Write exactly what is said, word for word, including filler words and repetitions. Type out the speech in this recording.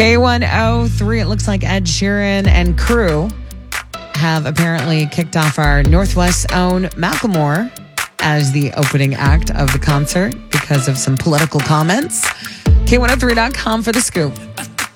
K one oh three, it looks like Ed Sheeran and crew have apparently kicked off our Northwest's own Macklemore as the opening act of the concert because of some political comments. K one oh three dot com for the scoop.